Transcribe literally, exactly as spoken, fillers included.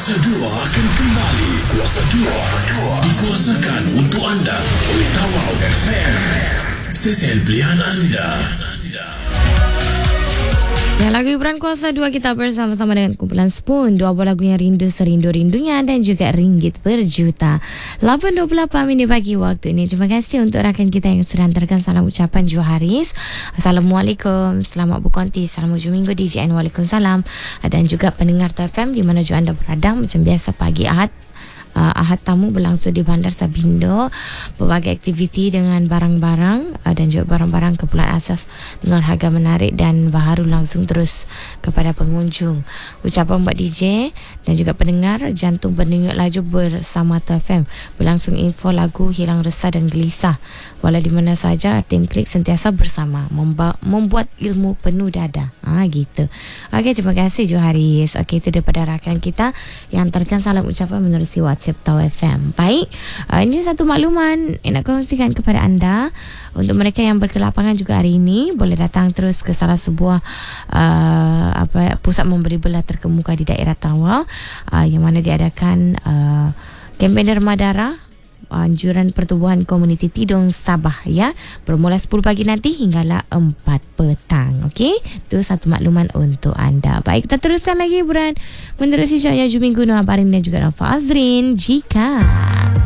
Kuasa dua akan kembali. Kuasa dua dikuasakan untuk anda oleh Tawau F M, stesen pilihan anda. Ya, lagu hiburan Kuasa dua kita bersama-sama dengan kumpulan Spoon. Dua buah lagu yang rindu serindu-rindunya dan juga ringgit per juta. lapan dua puluh lapan minit pagi waktu ini. Terima kasih untuk rakan kita yang sudah hantarkan salam ucapan Juharis. Assalamualaikum, selamat berkonti, salam hujung minggu D J N. Waalaikumsalam. Dan juga pendengar T F M di mana juga anda berada. Macam biasa pagi Ahad Uh, Ahad tamu berlangsung di Bandar Sabindo, berbagai aktiviti dengan barang-barang uh, dan juga barang-barang keperluan asas dengan harga menarik dan baharu langsung terus kepada pengunjung. Ucapan buat D J dan juga pendengar, jantung berdenyut laju bersama T F M. Berlangsung info lagu Hilang Resah dan Gelisah. Walau di mana saja, tim Klik sentiasa bersama memba- membuat ilmu penuh dada. Ah gitu. Okey, terima kasih Juharis. Okey, itu daripada rakan kita yang hantarkan salam ucapan menerusi WhatsApp Tawau F M. Baik, uh, ini satu makluman yang nak kongsikan kepada anda. Untuk mereka yang berkelapangan juga hari ini, boleh datang terus ke salah sebuah uh, apa pusat memberi belah terkemuka di daerah Tawau, uh, yang mana diadakan uh, kempen derma darah anjuran pertubuhan komuniti Tidong Sabah, ya, bermula sepuluh pagi nanti hinggalah empat petang. Okey, itu satu makluman untuk anda. Baik, kita teruskan lagi hiburan menerusi Syahya Juminggu Noah Barin dan juga Nafa Azrin. Jika